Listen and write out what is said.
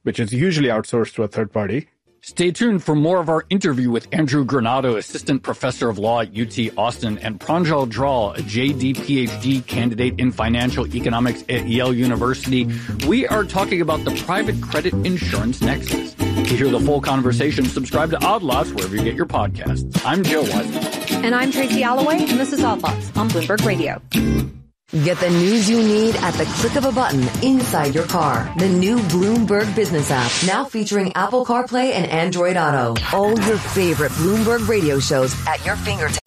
which is usually outsourced to a third party. Stay tuned for more of our interview with Andrew Granado, Assistant Professor of Law at UT Austin, and Pranjal Dral, a JD PhD candidate in financial economics at Yale University. We are talking about the private credit insurance nexus. To hear the full conversation, subscribe to Odd Lots wherever you get your podcasts. I'm Joe Wiseman. And I'm Tracy Alloway, and this is Odd Lots on Bloomberg Radio. Get the news you need at the click of a button inside your car. The new Bloomberg Business app, now featuring Apple CarPlay and Android Auto. All your favorite Bloomberg Radio shows at your fingertips.